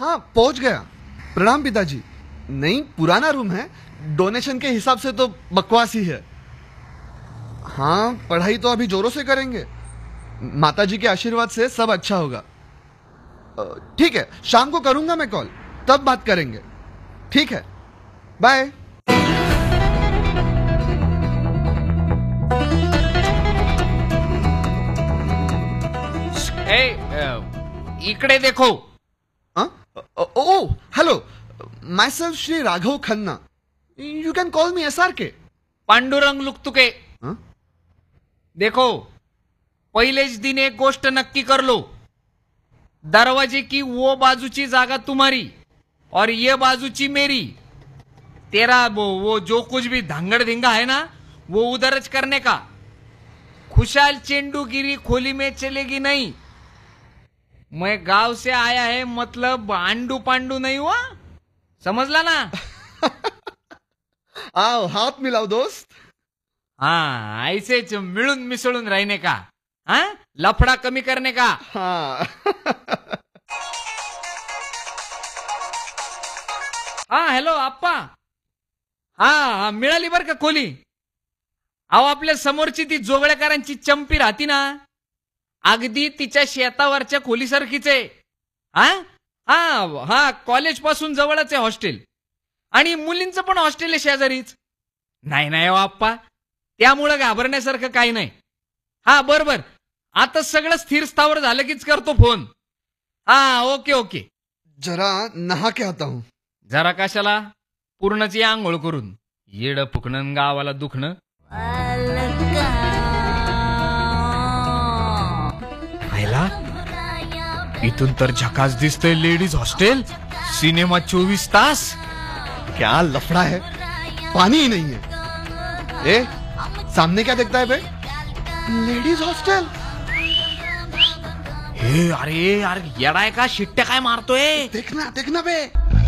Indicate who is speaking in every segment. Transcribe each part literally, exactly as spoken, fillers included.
Speaker 1: हाँ पहुंच गया। प्रणाम पिताजी। नहीं, पुराना रूम है, डोनेशन के हिसाब से तो बकवास ही है। हाँ, पढ़ाई तो अभी जोरों से करेंगे, माताजी के आशीर्वाद से सब अच्छा होगा। ठीक है, शाम को करूंगा मैं कॉल, तब बात करेंगे। ठीक है, बाय।
Speaker 2: ए, इकडे देखो।
Speaker 1: ओ hello, my self Shri Raghav Khanna, you can call me S R के।
Speaker 2: पांडुरंग लुकतुके।
Speaker 1: देखो,
Speaker 2: पहिलेच दिन एक गोष्ट नक्की कर लो, दरवाजे की वो बाजूची जागा तुम्हारी और ये बाजूची मेरी। तेरा वो, वो जो कुछ भी धांगड़ धिंगा है ना, वो उधरच करने का। खुशहाल चेंडूगिरी खोली में चलेगी नहीं। मैं गांव से आया है, मतलब आंडू पांडू नहीं हुआ, समझला ना?
Speaker 1: आओ हाथ मिलाओ दोस्त।
Speaker 2: हाँ, ऐसेच मिळून मिसळून रहने का, हाँ, लफड़ा कमी करने का।
Speaker 1: हाँ।
Speaker 2: हा हॅलो आप्पा। हा हा मिळाली बर का खोली। अहो, आपल्या समोरची ती जोगळेकरांची चंपी राहती ना, अगदी तिच्या शेतावरच्या खोलीसारखीच आहे। हा हा हा कॉलेज पासून जवळच आहे हॉस्टेल, आणि मुलींचं पण हॉस्टेल आहे शेजारीच। नाही नाही हो आप्पा, त्यामुळं घाबरण्यासारखं काही नाही। हा बरोबर, आता सगळं स्थिर स्थावर झालं कीच करतो फोन। हा ओके ओके।
Speaker 1: जरा नहा के आता हूं।
Speaker 2: जरा कशाला, पूर्णच या आंघोळ करून। येड फुकणं गावाला दुखणं। आयला, इथून तर झकास दिसतंय लेडीज हॉस्टेल, सिनेमा चोवीस तास।
Speaker 1: क्या लफड़ा है, पानी ही नहीं है। ए, सामने क्या देखता है बे? Ladies hostel.
Speaker 2: हे अरे यार, येडा आहे का, शिट्ट्या काय मारतोय?
Speaker 1: देखना देखना बे।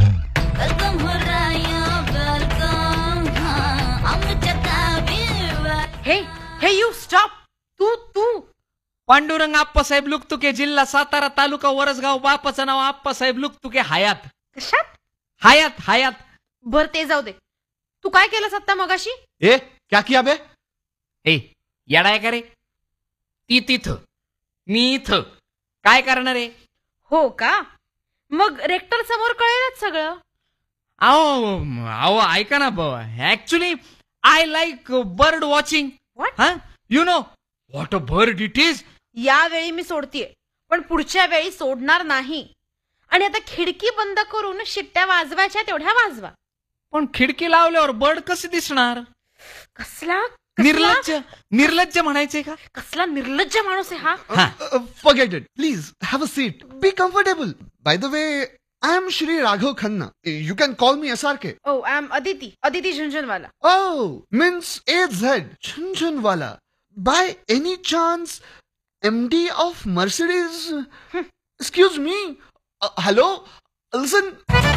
Speaker 3: हे हे यू स्टॉप। तू तू
Speaker 2: पांडुरंग आप्पासाहेब लुकतुके, जिल्हा सातारा, तालुका वरसगाव, बापाचं नाव आप्पासाहेब लुकतुके हयात।
Speaker 3: कशात?
Speaker 2: हयात हयात।
Speaker 3: बर ते जाऊ दे, तू काय केलंस आता मगाशी?
Speaker 1: ए, क्या किया बे?
Speaker 2: ए, येडा आहे का रे? ती तिथं, मी इथं, काय करणार आहे?
Speaker 3: हो का, मग रेक्टर समोर कळेलच सगळं।
Speaker 2: अहो अहो ऐका ना, actually I like bird watching.
Speaker 3: What?
Speaker 2: हा, you know what a bird it is.
Speaker 3: यावेळी मी सोडतीये, पण पुढच्या वेळी सोडणार नाही। आणि आता खिडकी बंद करून शिट्ट्या वाजवायच्या तेवढ्या वाजवा।
Speaker 2: पण खिडकी लावल्यावर बर्ड कसे दिसणार?
Speaker 3: कसला
Speaker 2: निर्लज्ज निर्लज्ज म्हणायचंय का?
Speaker 3: कसला निर्लज्ज माणूस आहे हा।
Speaker 2: हा,
Speaker 1: forget it, please have a seat, be comfortable. By the way, I am Shri Raghav Khanna, you can call me S R K.
Speaker 3: O, I am Aditi, Aditi Jhunjhunwala.
Speaker 1: Oh, means A Z, Chunchunwala. By any chance, M D of Mercedes? Excuse me. Uh, hello? Listen.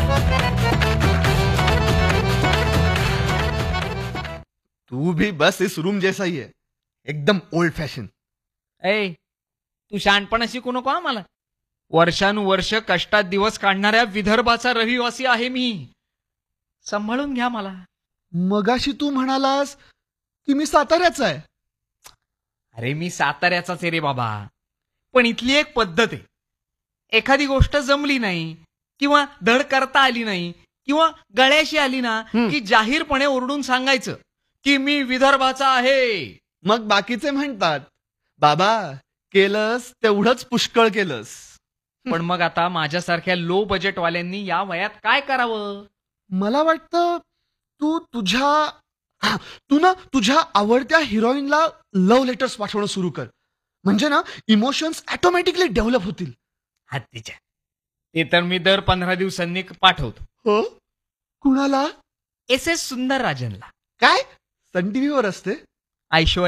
Speaker 1: तू भी बस इस room जैसा ही है, एकदम old fashion.
Speaker 2: ए, तू शहाणपणा शिकू नको आम्हाला। वर्षानुवर्ष कष्टात दिवस काढणाऱ्या विदर्भाचा रहिवासी आहे मी, सांभाळून घ्या मला।
Speaker 1: मगाशी तू म्हणालास की मी साताऱ्याचा आहे।
Speaker 2: अरे मी साताऱ्याचाच आहे रे बाबा, पण इथली एक पद्धत आहे, एखादी गोष्ट जमली नाही किंवा धड करता आली नाही किंवा गळ्याशी आली ना, की जाहीरपणे ओरडून सांगायचं की मी विदर्भाचा आहे।
Speaker 1: मग बाकीचे म्हणतात, बाबा केलंस तेवढंच पुष्कळ केलंस।
Speaker 2: पण मग आता माझ्यासारख्या लो बजेट वाल्यांनी या वयात काय करावं?
Speaker 1: मला वाटतं तू तुझ्या तू ना तुझ्या आवडत्या हिरोईनला लव्ह लेटर्स पाठवणं सुरू कर, म्हणजे ना इमोशन्स ऑटोमॅटिकली डेव्हलप होतील।
Speaker 2: हत्तीच्या, ते तर मी दर पंधरा दिवसांनी पाठवतो।
Speaker 1: हो, कुणाला?
Speaker 2: एस एस सुंदर राजनला।
Speaker 1: काय सन टीव्हीवर असते?
Speaker 2: ऐश्वर्या